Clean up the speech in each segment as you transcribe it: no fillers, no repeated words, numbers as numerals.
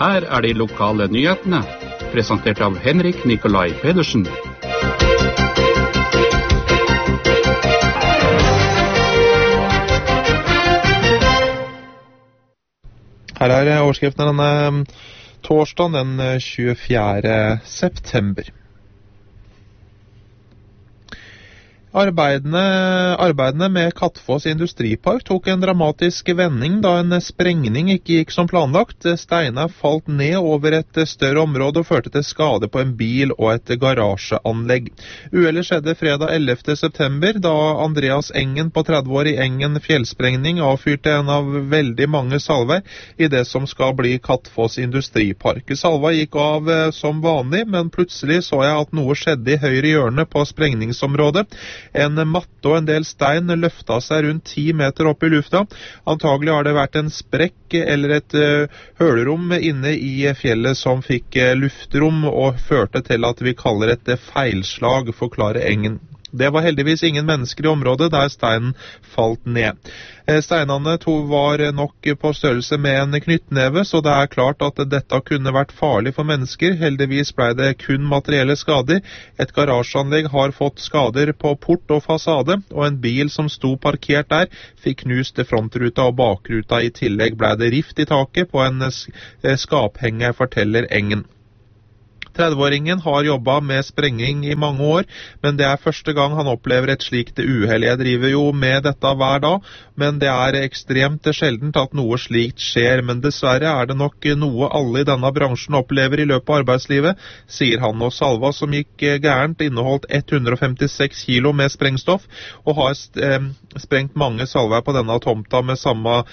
Her de lokale nyhetene, presentert av Henrik Nikolai Pedersen. Her overskriften denne torsdagen den 24. september. Arbeidene med Kattfoss industripark tok en dramatisk vending da en sprengning ikke gikk som planlagt. Steiner falt ned over et større område og førte til skade på en bil og et garasjeanlegg. Uhellet skjedde fredag 11. september da Andreas Engen på 30 år i Engen fjellsprengning avfyrte en av veldig mange salver i det som skal bli Kattfoss industripark. Salva gikk av som vanlig, men plutselig så jeg at noe skjedde i høyre hjørne på sprengningsområdet. En matte og en del stein løftet seg rundt 10 meter opp i lufta. Antagelig har det vært en sprekk eller et hølerom inne i fjellet som fikk luftrom og førte til at vi kaller et feilslag, forklarer Engen. Det var heldigvis ingen mennesker i området der steinen falt ned. Steinene var nok på størrelse med en knyttneve, så det klart at dette kunne vært farlig for mennesker. Heldigvis ble det kun materielle skader. Et garasjeanlegg har fått skader på port og fasade, og en bil som sto parkert der fikk knust frontruta og bakruta. I tillegg ble det rift i taket på en skaphenge, forteller Engen. 30-åringen har jobbet med sprenging i mange år, men det første gang han opplever et slikt uhell. Jeg driver jo med dette hver dag, men det ekstremt sjeldent at noe slikt skjer. Men dessverre det nok noe alle i denne bransjen opplever i løpet av arbeidslivet, sier han. Og salva som gikk gærent inneholdt 156 kilo med sprengstoff, og har sprengt mange salver på denne tomta med samme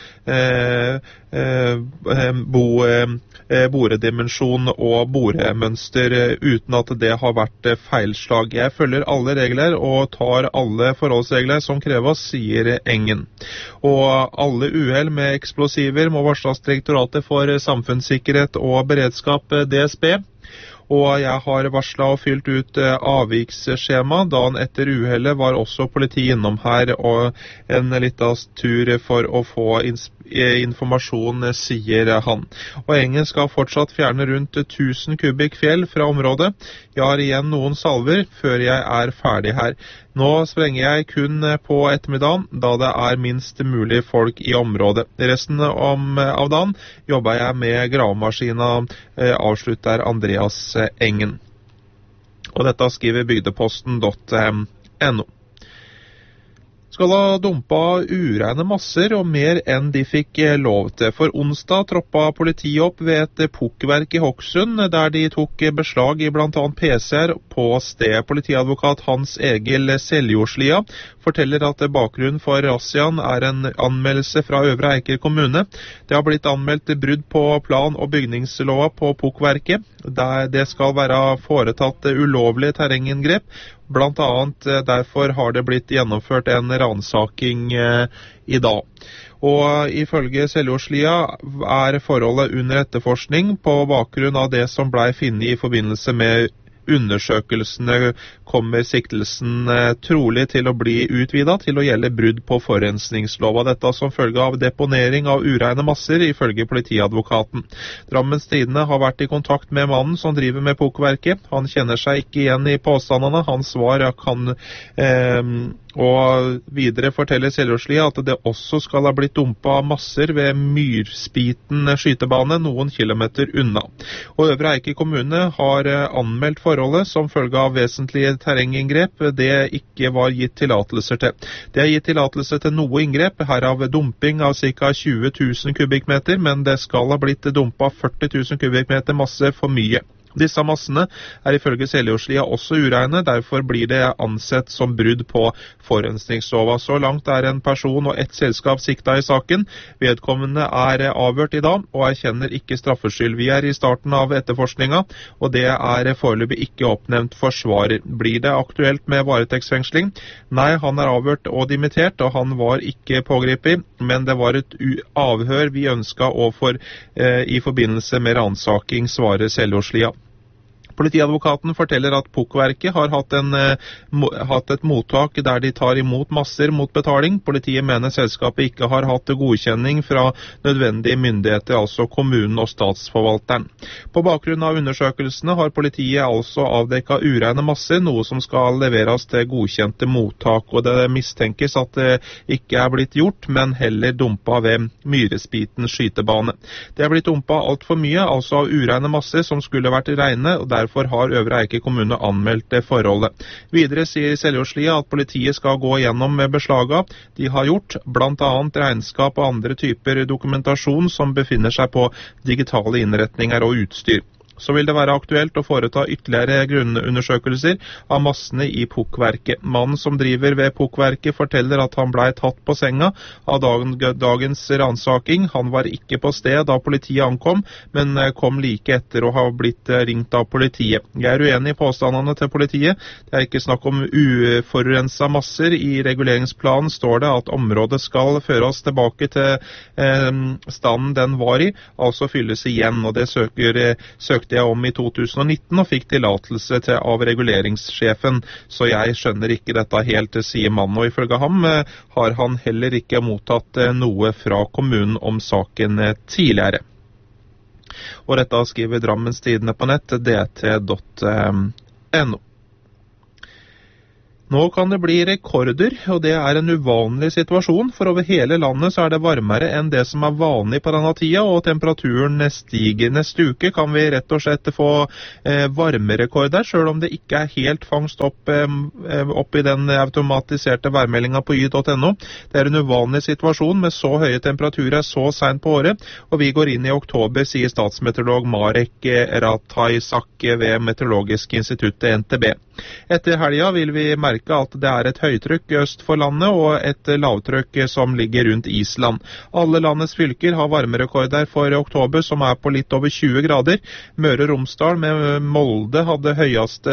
boredimensjon og boremønster, uten at det har vært feilslag. Jeg følger alle regler og tar alle forholdsregler som kreves, sier Engen. Og alle uhell med eksplosiver må varsles Direktoratet for samfunnssikkerhet og beredskap, DSB. Og jeg har varslet og fylt ut avviksskjema. Dagen etter uhellet var også politiet innom her og en liten tur for å få informasjon, sier han. Og Engen skal fortsatt fjerne rundt 1000 kubikk fjell fra området. Jeg har igjen noen salver før jeg ferdig her. Nå sprenger jeg kun på ettermiddagen, da det minst mulig folk i området. Resten av dagen jobber jeg med gravemaskina, avslutter Andreas Engen. Og dette skriver bygdeposten.no. Skal ha dumpa ureine masser og mer enn de fikk lov til. For onsdag troppa politiet opp ved et pukkverk i Hokksund, der de tok beslag i blant annet PC-er på sted. Politiadvokat Hans Egil Seljordslia forteller at bakgrunnen for razziaen en anmeldelse fra Øvre Eiker kommune. Det har blitt anmeldt brudd på plan- og bygningslova på pukkverket, der det skal være foretatt ulovlige terrenginngrep. Blant annet derfor har det blitt gjennomført en ransaking i dag. Og ifølge Seljordslia forholdet under etterforskning på bakgrunn av det som ble funnet i forbindelse med undersøkelsene, kommer siktelsen trolig til å bli utvidet til å gjelde brudd på forurensningslova. Dette som følge av deponering av ureine masser, ifølge politiadvokaten. Drammens Tidende har vært i kontakt med mannen som driver med pukkverket. Han kjenner seg ikke igjen i påstandene. Hans svar kan og videre forteller Seljordslia at det også skal ha blitt dumpa masser ved Myrspiten skytebane noen kilometer unna. Og Øvre Eiker kommune har anmeldt forholdet som følge av vesentlige terrenginngrep det ikke var gitt tillatelser til. Det gitt tillatelse til noe inngrep, herav dumping av ca. 20 000 kubikkmeter, men det skal ha blitt dumpa 40 000 kubikkmeter masse for mye. Disse massene ifølge Seljordslia også ureine, derfor blir det ansett som brudd på forurensningslova. Så langt en person og ett selskap sikta i saken. Vedkommende avhørt i dag og erkjenner ikke straffskyld. Vi i starten av etterforskninga, og det foreløpig ikke oppnevnt forsvarer. Blir det aktuelt med varetektsfengsling? Nei, han avhørt og dimittert, og han var ikke pågrepet, men det var et avhør vi ønsket overfor i forbindelse med ransaking, svarer Seljordslia. Politiadvokaten forteller at Pukkverket har hatt et mottak der de tar imot masser mot betaling. Politiet mener selskapet ikke har hatt godkjenning fra nødvendige myndigheter, altså kommunen og statsforvalteren. På bakgrunn av undersøkelsene har politiet altså avdekket ureine masser, noe som skal leveres til godkjente mottak, og det mistenkes at det ikke er blitt gjort, men heller dumpet ved Myrespiten skytebane. Det er blitt dumpet alt for mye, altså av ureine masser som skulle vært reine, og derfor har Øvre Eiker kommune anmeldt forholdet. Videre sier Seljordslia at politiet skal gå gjennom beslaget de har gjort, blant annet regnskap og andre typer dokumentasjon som befinner seg på digitale innretninger og utstyr. Så vil det være aktuelt å foreta ytterligere grunnundersøkelser av massene i Pukkverket. Mannen som driver ved Pukkverket forteller at han ble tatt på senga av dagens ransaking. Han var ikke på sted da politiet ankom, men kom like etter å ha blitt ringt av politiet. Jeg er uenig i påstandene til politiet. Det er ikke snakk om uforurenset masser. I reguleringsplanen står det at området skal føres tilbake til standen den var i, altså fylles igjen, og det søkte jeg om i 2019 og fikk tillatelse av reguleringssjefen, så jeg skjønner ikke dette helt, sier mannen, og ifølge ham har han heller ikke mottatt noe fra kommunen om saken tidligere. Og dette skriver Drammens Tidende på nett, dt.no. Nå kan det bli rekorder, og det er en uvanlig situasjon, for over hele landet så er det varmere enn det som er vanlig på denne tida, og temperaturen stiger. Neste uke kan vi rett og slett få varmerekorder, selv om det ikke er helt fangst opp i den automatiserte værmeldingen på y.no. Det er en uvanlig situasjon med så høye temperaturer så sent på året, og vi går inn i oktober, sier statsmeteorolog Marek Ratajsak ved Meteorologisk institutt NTB. Etter helga vil vi merke at det er et høytrykk øst for landet og et lavtrykk som ligger rundt Island. Alle landets fylker har varmerekorder for oktober som er på litt over 20 grader. Møre og Romsdal med Molde hadde høyeste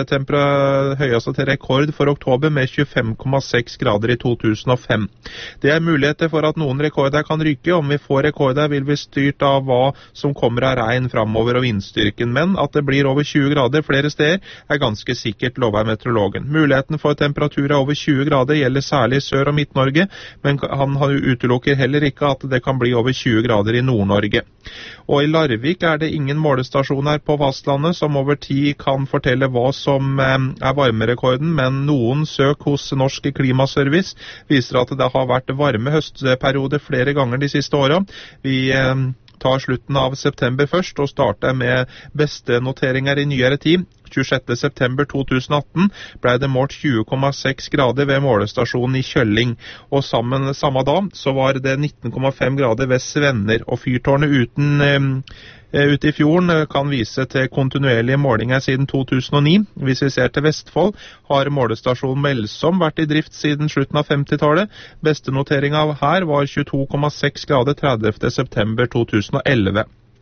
til rekord for oktober med 25,6 grader i 2005. Det er muligheter for at noen rekorder kan ryke. Om vi får rekorder vil vi styrt av hva som kommer av regn framover og vindstyrken, men at det blir over 20 grader flere steder er ganske sikkert lover meteorologen. Muligheten for temperaturer over 20 grader gjelder særlig i Sør- og Midt-Norge, men han utelukker heller ikke at det kan bli over 20 grader i Nord-Norge. Og i Larvik er det ingen målestasjoner på fastlandet som over tid kan fortelle hva som er varmerekorden, men noen søk hos Norsk Klimaservice viser at det har vært varme høstperioder flere ganger de siste årene. Vi tar slutten av september først og starter med beste noteringer i nyere tid. 26. september 2018 ble det målt 20,6 grader ved målestasjonen i Kjølling, og samme dag så var det 19,5 grader ved Svenner, og fyrtårnet ute i fjorden kan vise til kontinuerlige målinger siden 2009. Hvis vi ser til Vestfold, har målestasjonen Melsom vært i drift siden slutten av 50-tallet. Beste notering av her var 22,6 grader 30. september 2011.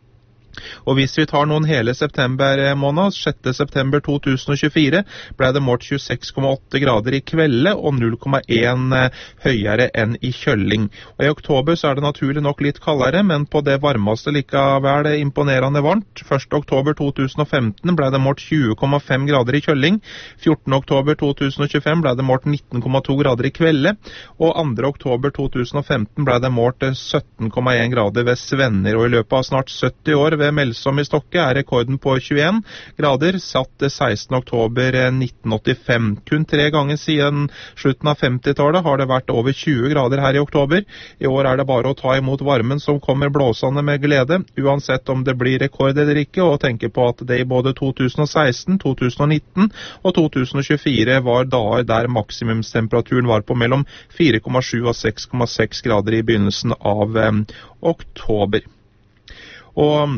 Og hvis vi tar noen hele septembermåned, 6. september 2024, ble det målt 26,8 grader i Kvelde og 0,1 høyere enn i Kjølling. Og i oktober så er det naturlig nok litt kaldere, men på det varmeste likevel imponerende varmt. 1. oktober 2015 ble det målt 20,5 grader i Kjølling, 14. oktober 2025 ble det målt 19,2 grader i Kvelde, og 2. oktober 2015 ble det målt 17,1 grader ved Svenner, og i løpet av snart 70 år ved Melsom i Stokke er rekorden på 21 grader, satt 16. oktober 1985. Kun 3 ganger siden slutten av 50-tallet har det vært over 20 grader her i oktober. I år er det bare å ta imot varmen som kommer blåsende med glede, uansett om det blir rekord eller ikke, og tenke på at det i både 2016, 2019 og 2024 var dager der maksimumstemperaturen var på mellom 4,7 og 6,6 grader i begynnelsen av oktober. Og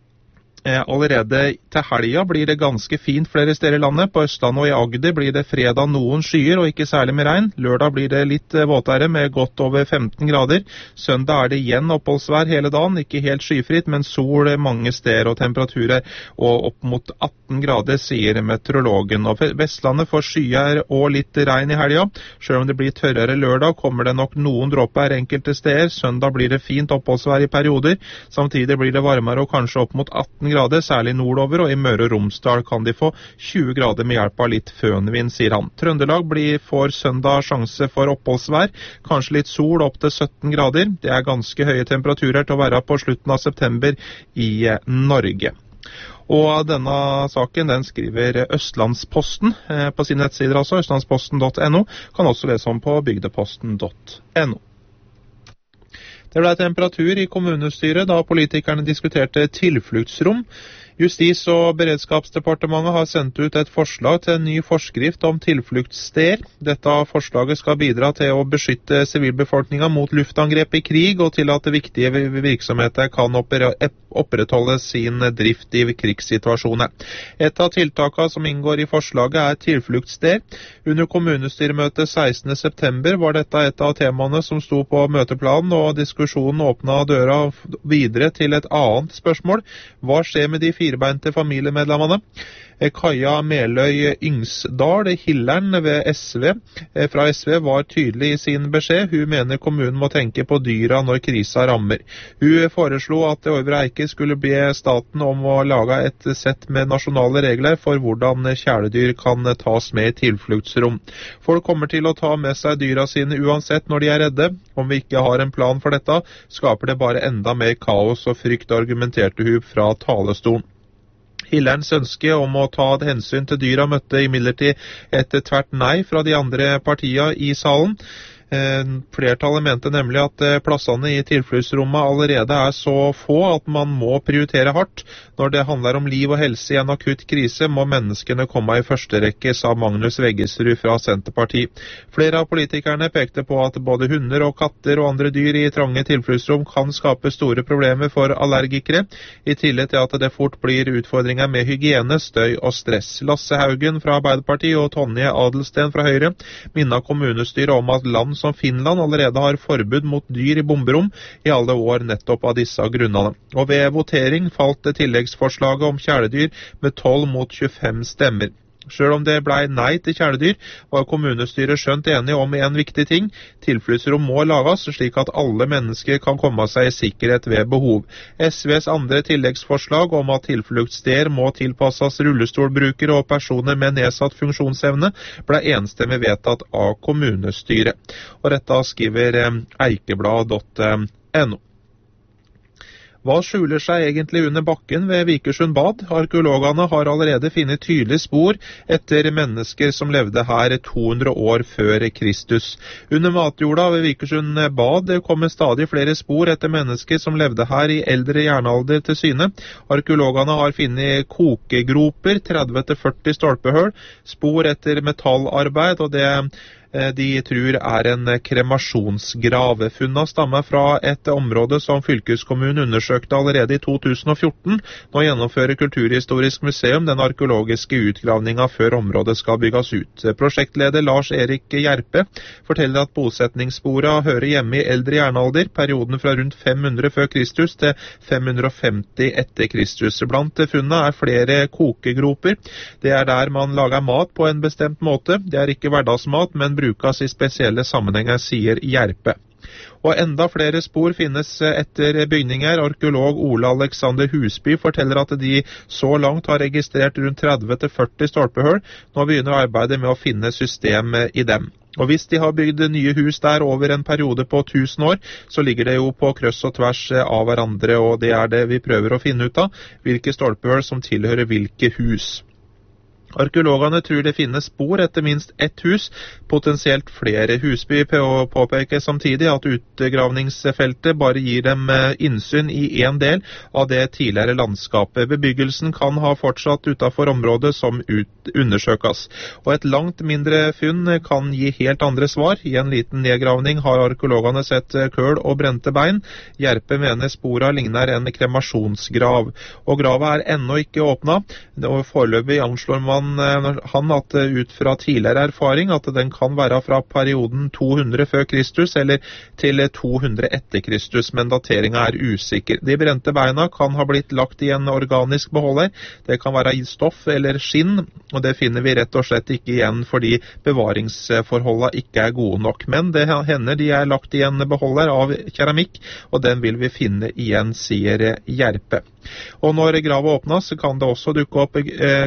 allerede til helga blir det ganske fint flere steder i landet. På Østlandet og i Agder blir det fredag noen skyer og ikke særlig med regn. Lørdag blir det litt våtere med godt over 15 grader. Søndag er det igjen oppholdsvær hele dagen, ikke helt skyfritt, men sol mange steder og temperaturer og opp mot 18 grader, sier meteorologen. Og Vestlandet får skyer og litt regn i helga. Selv om det blir tørrere lørdag, kommer det nok noen dråper enkelte steder. Søndag blir det fint oppholdsvær i perioder. Samtidig blir det varmere og kanskje opp mot 18 grader, særlig nordover, og i Møre og Romsdal kan de få 20 grader med hjelp av litt fønvind, sier han. Trøndelag får søndag sjanse for oppholdsvær, kanskje litt sol opp til 17 grader. Det er ganske høye temperaturer til å være på slutten av september i Norge. Og denne saken den skriver Østlandsposten på sine nettsider, altså østlandsposten.no, kan også lese om på bygdeposten.no. Det ble temperatur i kommunestyret da politikerne diskuterte tilfluktsrom. Justis- og beredskapsdepartementet har sendt ut et forslag til en ny forskrift om tilfluktssteder. Dette forslaget skal bidra til å beskytte sivilbefolkningen mot luftangrep i krig, og til at viktige virksomheter kan opprettholde sin drift i krigssituasjoner. Et av tiltakene som inngår i forslaget er tilfluktssted. Under kommunestyremøtet 16. september var dette et av temaene som sto på møteplanen, og diskusjonen åpnet døra videre til et annet spørsmål. Hva skjer med de firebeinte familiemedlemmene? Kaja Meløy Yngsdal, Hillern ved fra SV, var tydelig i sin beskjed. Hun mener kommunen må tenke på dyra når krisa rammer. Hun foreslo at Øvre Eiker skulle be staten om å lage et sett med nasjonale regler for hvordan kjæledyr kan tas med i tilfluktsrom. Folk kommer til å ta med seg dyra sine uansett når de er redde. Om vi ikke har en plan for dette, skaper det bare enda mer kaos og frykt, argumenterte hun fra talerstolen. Hillerens ønske om å ta hensyn til dyra møtte imidlertid et tvert nei fra de andre partiene i salen. Flertallet mente nemlig at plassene i tilfluktsrommet allerede er så få at man må prioritere hardt. Når det handler om liv og helse i en akutt krise, må menneskene komme i første rekke, sa Magnus Veggesrud fra Senterpartiet. Flere av politikerne pekte på at både hunder og katter og andre dyr i trange tilfluktsrom kan skape store problemer for allergikere, i tillegg til at det fort blir utfordringer med hygiene, støy og stress. Lasse Haugen fra Arbeiderpartiet og Tonje Adelsten fra Høyre minnet kommunestyret om at land som Finland allerede har forbud mot dyr i bomberom i alle år nettopp av disse grunnene. Og ved votering falt tilleggsforslaget om kjæledyr med 12 mot 25 stemmer. Selv om det ble nei til kjæledyr, var kommunestyret skjønt enige om en viktig ting. Tilfluktsrom må lages slik at alle mennesker kan komme seg i sikkerhet ved behov. SVs andre tilleggsforslag om at tilfluktssteder må tilpasses rullestolbrukere og personer med nedsatt funksjonsevne, ble enstemmig vedtatt av kommunestyret. Og dette skriver eikeblad.no. Hva skjuler seg egentlig under bakken ved Vikersund bad? Arkeologene har allerede funnet tydelige spor etter mennesker som levde her 200 år før Kristus. Under matjorda ved Vikersund bad kommer stadig flere spor etter mennesker som levde her i eldre jernalder til syne. Arkeologene har funnet kokegroper, 30-40 stolpehull, spor etter metallarbeid, og det de tror er en kremasjonsgrav. Funnet stammer fra et område som fylkeskommunen undersøkte allerede i 2014. Nå gjennomfører Kulturhistorisk museum den arkeologiske utgravningen før området skal bygges ut. Prosjektleder Lars Erik Gjerpe forteller at bosetningssporene hører hjemme i eldre jernalder, perioden fra rundt 500 før Kristus til 550 etter Kristus. Blant funnene er flere kokegroper. Det er der man lager mat på en bestemt måte. Det er ikke hverdagsmat, men brukes i spesielle sammenhenger, sier Gjerpe. Og enda flere spor finnes etter bygninger. Arkeolog Ole Alexander Husby forteller at de så langt har registrert rundt 30-40 stolpehull. Nå begynner arbeidet med å finne system i dem. Og hvis de har bygd nye hus der over en periode på 1000 år, så ligger det jo på kryss og tvers av hverandre, og det er det vi prøver å finne ut av, hvilke stolpehull som tilhører hvilke hus. Arkeologene tror det finnes spor etter minst ett hus, potensielt flere. Husby påpeker samtidig at utgravningsfeltet bare gir dem innsyn i en del av det tidligere landskapet. Bebyggelsen kan ha fortsatt utenfor området som undersøkes. Og et langt mindre funn kan gi helt andre svar. I en liten nedgravning har arkeologene sett køl og brente bein. Gjerpe mener spora ligner en kremasjonsgrav. Og grava er ennå ikke åpnet, og foreløpig anslår man han at ut fra tidligere erfaring at den kan være fra perioden 200 før Kristus eller til 200 etter Kristus, men dateringen er usikker. De brente beina kan ha blitt lagt i en organisk beholder. Det kan være i stoff eller skinn, og det finner vi rett og slett ikke igjen fordi bevaringsforholdene ikke er gode nok. Men det hender de er lagt i en beholder av keramikk, og den vil vi finne igjen, sier Gjerpe. Og når grava åpnes, kan det også dukke opp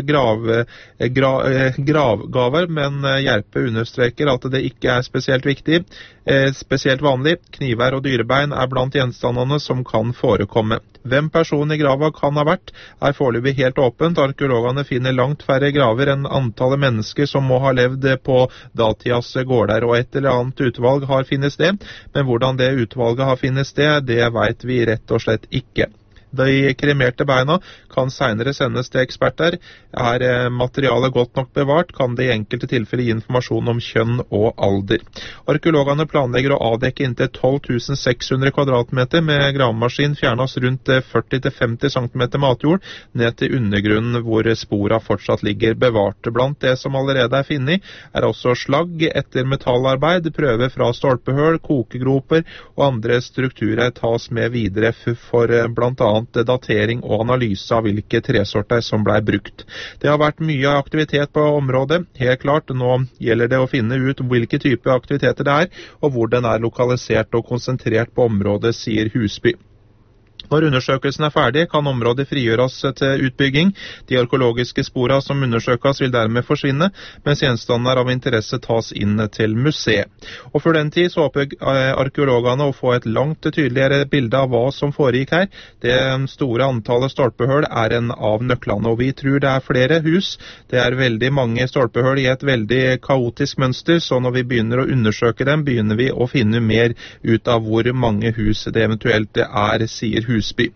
gravgaver, men Gjerpe understreker at det ikke er spesielt viktig, spesielt vanlig. Kniver og dyrebein er blant gjenstandene som kan forekomme. Hvem personen i grava kan ha vært, er foreløpig helt åpent. Arkeologene finner langt færre graver enn antallet mennesker som må ha levd på datidas gårder, og et eller annet utvalg har finnet sted. Men hvordan det utvalget har finnet sted, det vet vi rett og slett ikke. De kremerte beina kan senere sendes til eksperter. Er materialet godt nok bevart, kan det i enkelte tilfeller gi informasjon om kjønn og alder. Arkeologene planlegger å avdekke inntil 12 600 kvadratmeter med gravemaskin, fjernes rundt 40-50 cm matjord ned til undergrunnen hvor sporene fortsatt ligger bevart. Blant det som allerede er funnet, er også slagg etter metallarbeid, prøver fra stolpehull, kokegroper og andre strukturer tas med videre for blant annet datering og analyse av hvilke tresorter som ble brukt. Det har vært mye aktivitet på området. Helt klart, nå gjelder det å finne ut hvilke type aktiviteter det er, og hvor den er lokalisert og konsentrert på området, sier Husby. Når undersøkelsen er ferdig, kan området frigjøres til utbygging. De arkeologiske sporene som undersøkes vil dermed forsvinne, mens gjenstander av interesse tas inn til museet. Og for den tid så håper arkeologene å få et langt tydeligere bilde av hva som foregikk her. Det store antallet stolpehull er en av nøklene, og vi tror det er flere hus. Det er veldig mange stolpehull i et veldig kaotisk mønster, så når vi begynner å undersøke dem, begynner vi å finne mer ut av hvor mange hus det eventuelt er, sier Husby.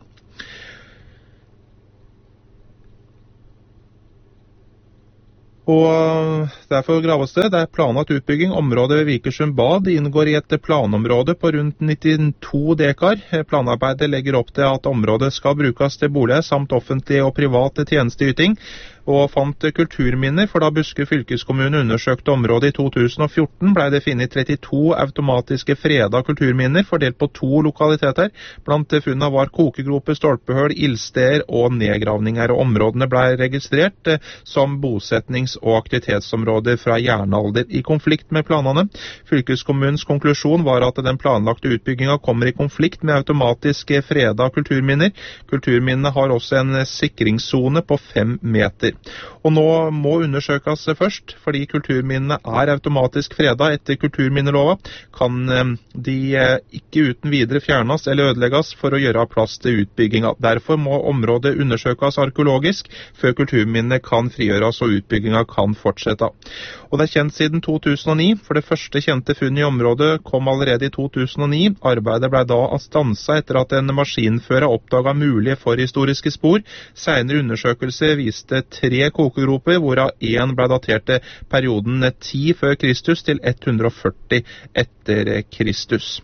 Og derfor graves det. Det er planlagt utbygging. Området ved Vikersund Bad inngår i et planområde på rundt 92 dekar. Planarbeidet legger opp til at området skal brukes til boliger samt offentlig og privat tjenesteyting, og fant kulturminner, for da Buskerud fylkeskommune undersøkte området i 2014, ble det funnet 32 automatiske freda kulturminner fordelt på 2 lokaliteter. Blant funnene var kokegroper, stolpehull, ildsteder og nedgravninger, og områdene ble registrert som bosetnings- og aktivitetsområder fra jernalder i konflikt med planene. Fylkeskommunens konklusjon var at den planlagte utbygginga kommer i konflikt med automatisk freda kulturminner. Kulturminnene har også en sikringszone på 5 meter. Og nå må undersøkes først, fordi kulturminnene er automatisk freda etter kulturminnelova, kan de ikke uten videre fjernes eller ødelegges for å gjøre plass til utbygginga. Derfor må området undersøkes arkeologisk før kulturminnene kan frigjøres og utbygginga kan fortsette. Og det er kjent siden 2009, for det første kjente funnet i området kom allerede i 2009. Arbeidet ble da stanset etter at en maskinfører oppdaget mulige forhistoriske spor. Senere undersøkelser viste 3 kokegroper, hvorav 1 ble datert til perioden 10 før Kristus til 140 etter Kristus.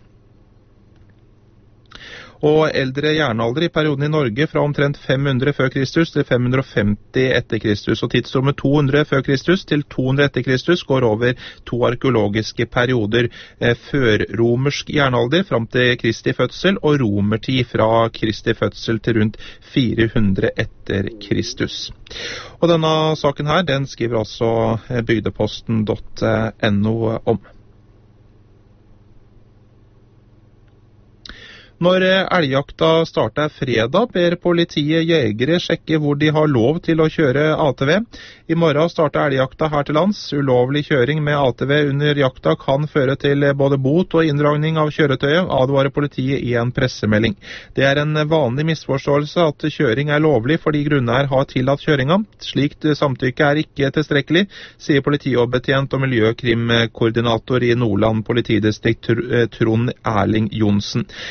Og eldre jernalder i perioden i Norge fra omtrent 500 før Kristus til 550 etter Kristus, og tidsrommet 200 før Kristus til 200 etter Kristus går over 2 arkeologiske perioder, førromersk jernalder fram til Kristi fødsel, og romertid fra Kristi fødsel til rundt 400 etter Kristus. Og denne saken her, den skriver altså bygdeposten.no om. Når elgjakta starter fredag, ber politiet jegere sjekke hvor de har lov til å kjøre ATV. I morgen starter elgjakta her til lands. Ulovlig kjøring med ATV under jakta kan føre til både bot og inndragning av kjøretøyet, advarer politiet i en pressemelding. Det er en vanlig misforståelse at kjøring er lovlig fordi grunneier har tillatt kjøringa. Slikt samtykke er ikke tilstrekkelig, sier politioverbetjent og miljøkrimkoordinator i Nordland politidistrikt Trond Erling Johnsen. En mann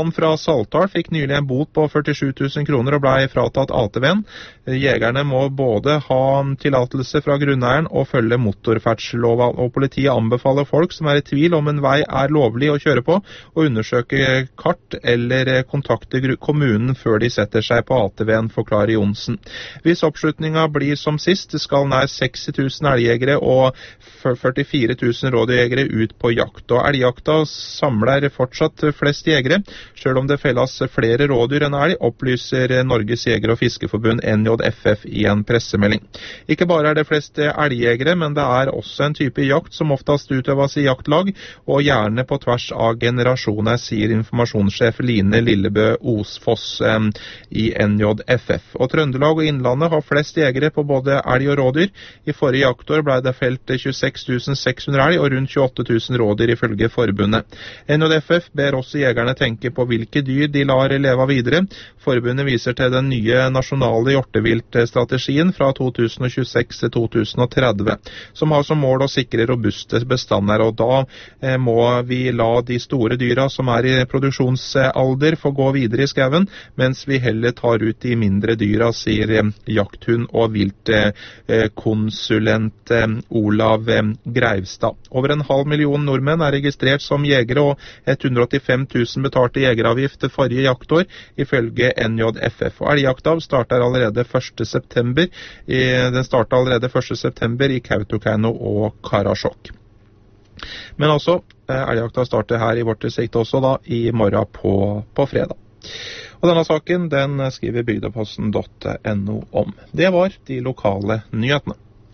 Tom fra Saltdal fikk nylig en bot på 47 000 kroner og ble fratatt ATV-en. Jegerne må både ha tillatelse fra grunneieren og følge motorferdselslova, og politiet anbefaler folk som er i tvil om en vei er lovlig å kjøre på, å undersøke kart eller kontakte kommunen før de setter seg på ATV-en, forklarer Johnsen. Hvis oppslutninga blir som sist, skal nær 60 000 elgjegere og 44 000 rådyrjegere ut på jakt. Og elgjakta samler fortsatt flest jegere, selv om det felles flere rådyr enn elg, opplyser Norges Jeger- og Fiskeforbund NJFF i en pressemelding. Ikke bare er det flest elgjegere, men det er også en type jakt som oftest utøves i jaktlag, og gjerne på tvers av generasjoner, sier informasjonssjef Line Lillebø Osfoss i NJFF. Og Trøndelag og Innlandet har flest jegere på både elg og rådyr. I forrige jaktår ble det felt 26 600 elg og rundt 28 000 rådyr ifølge forbundet. NJFF ber også jegerne tenke på hvilke dyr de lar leve videre. Forbundet viser til den nye nasjonale hjorteviltstrategien fra 2026 til 2030, som har som mål å sikre robuste bestander, og da må vi la de store dyra som er i produksjonsalder få gå videre i skauen, mens vi heller tar ut de mindre dyra, sier jakthund- og viltkonsulent Olav Greivstad. Over 500 000 nordmenn er registrert som jegere, og 185 000 betalte jegeravgift forrige jaktår, ifølge NJFF. Og elgjakta starter allerede 1. september. Den startet allerede 1. september i Kautokeino og Karasjok. Men også, elgjakta starter her i vårt distrikt også da, i morgen på fredag. Og denne saken, den skriver bygdeposten.no om. Det var de lokale nyhetene.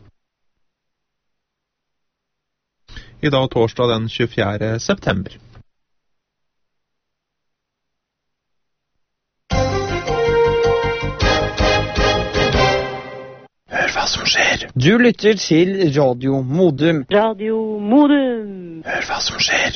I dag torsdag den 24. september. Hør hva som skjer. Du lytter til Radio Modum. Radio Modum. Hør hva som skjer.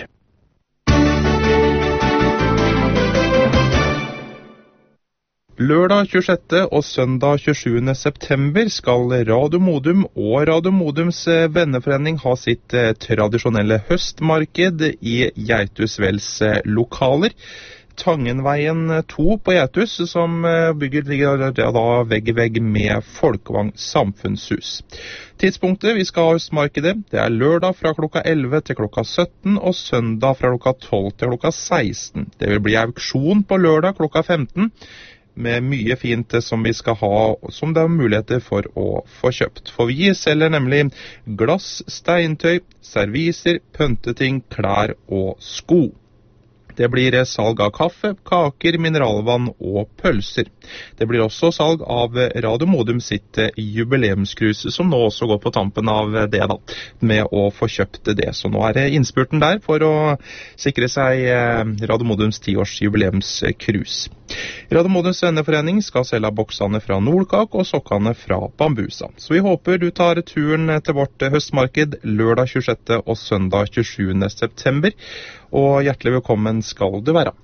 Lørdag 26. og søndag 27. september skal Radio Modum og Radio Modums venneforening ha sitt tradisjonelle høstmarked i Geitusvells lokaler. Tangenveien 2 på Geitus, som ligger da vegg i vegg med Folkevang samfunnshus. Tidspunktet vi skal ha høstmarkedet, det er lørdag fra klokka 11 til klokka 17 og søndag fra klokka 12 til klokka 16. Det vil bli auksjon på lørdag klokka 15. Med mye fint som vi skal ha, som det er muligheter for å få kjøpt. For vi selger nemlig glass, steintøy, serviser, pønteting, klær og sko. Det blir salg av kaffe, kaker, mineralvann og pølser. Det blir også salg av Radio Modum sitt jubileumskrus, som nå også går på tampen av det da, med å få kjøpt det. Så nå er det innspurten der for å sikre seg Radio Modums 10-års jubileumskrus. Radio Modums venneforening skal selge boksene fra Nordkak og sokkene fra Bambusa. Så vi håper du tar turen til vårt høstmarked lørdag 26. og søndag 27. september. Og hjertelig velkommen skal du være.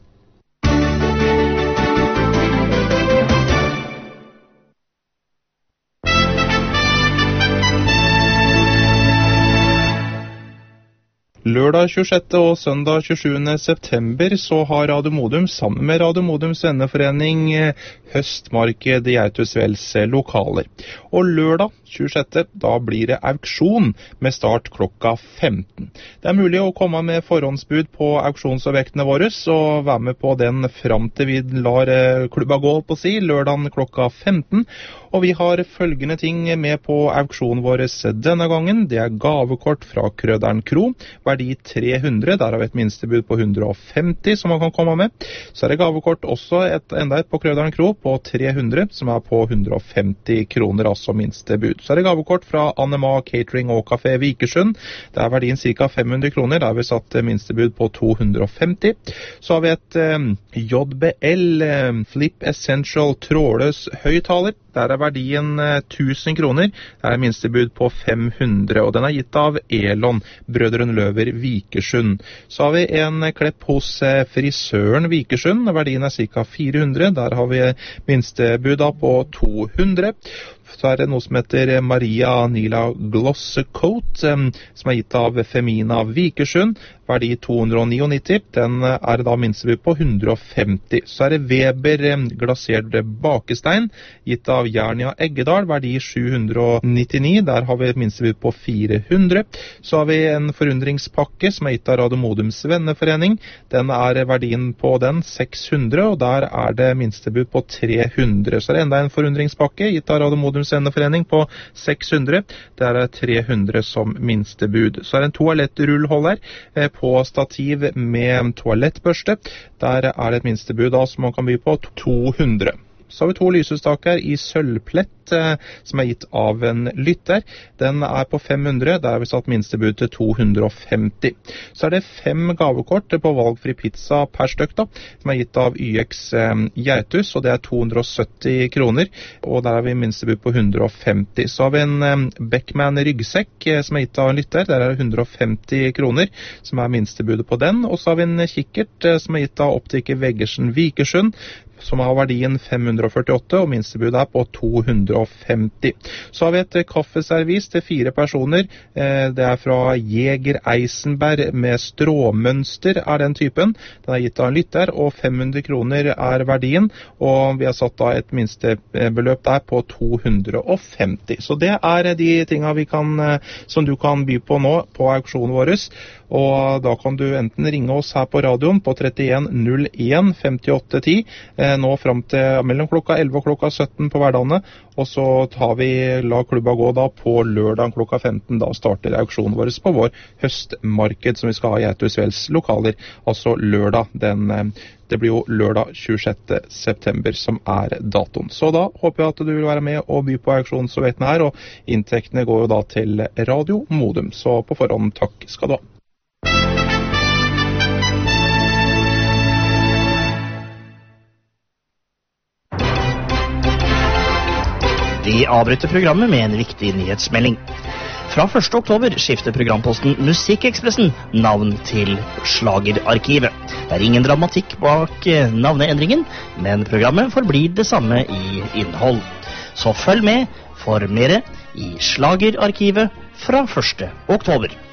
Lørdag 26. og søndag 27. september så har Radio Modum sammen med Radio Modums venneforening høstmarked i Geitusvells lokaler. Og lørdag 26. da blir det auksjon med start klokka 15. Det er mulig å komme med forhåndsbud på auksjonsobjektene våre, og være med på den fram til vi lar klubba gå på si, lørdagen klokka 15. Og vi har følgende ting med på auksjonen vår denne gangen. Det er gavekort fra Krøderen Kro, verdi 300, der har vi et minstebud på 150 som man kan komme med. Så er det gavekort også enda et på Krøderen Kro på 300, som er på 150 kroner, altså minstebud. Så er det gavekort fra Anema Catering og Café Vikersund. Det er verdien ca. 500 kroner, der har vi satt minstebud på 250. Så har vi et JBL Flip Essential trådløs høyttaler. Der er verdien 1000 kroner. Det er minstebud på 500, og den er gitt av Elon, Brødrene Løver Vikersund. Så har vi en klepp hos frisøren Vikersund. Verdien er ca. 400. Der har vi minstebud på 200. Så det noe som heter Maria Nila Glossecoat, som gitt av Femina Vikersund. Verdi 299, den da minstebud på 150. Så det Weber glasert bakestein, gitt av Jernia Eggedal, verdi 799, der har vi et minstebud på 400. Så har vi en forundringspakke som gitt av Radio Modums venneforening, den verdien på den 600, og der det minstebud på 300. Så det enda en forundringspakke, gitt av Radio Modums venneforening på 600, der 300 som minstebud. Så en toalettrullholder på stativ med toalettbørste. Der det et minstebud da, som man kan by på 200. Så har vi 2 lysestaker i sølvplett som gitt av en lytter. Den på 500, der har vi satt minstebud til 250. Så det 5 gavekort på valgfri pizza per stykk da, som gitt av YX Gjertus, og det 270 kroner, og der har vi minstebud på 150. Så har vi en Beckman ryggsekk som gitt av en lytter, der 150 kroner, som minstebudet på den, og så har vi en kikkert som gitt av optiker Veggersen Vikersund, som har verdien 548, og minstebudet på 250. Så har vi et kaffeservis til 4 personer. Det fra Jeger Eisenberg med stråmønster den typen. Den gitt av en lytter, og 500 kroner verdien, og vi har satt da et minstebeløp der på 250. Så det de tingene vi kan, som du kan by på nå på auksjonen vår, og da kan du enten ringe oss her på radioen på 31 01 58 10, nå frem til mellom klokka 11 og klokka 17 på hverdagene, og så la klubba gå da på lørdag klokka 15, da starter auksjonen vår på vår høstmarked som vi skal ha i Gjertusvelds lokaler, altså lørdag det blir jo lørdag 26. september som datoen. Så da håper jeg at du vil være med og by på auksjonen så vet den her, og inntektene går jo da til Radio Modum, så på forhånd takk skal du ha. Vi avbryter programmet med en viktig nyhetsmelding. Fra 1. oktober skifter programposten Musikkekspressen navn til Slagerarkivet. Det ingen dramatikk bak navneendringen, men programmet forblir det samme i innhold. Så følg med for mere i Slagerarkivet fra 1. oktober.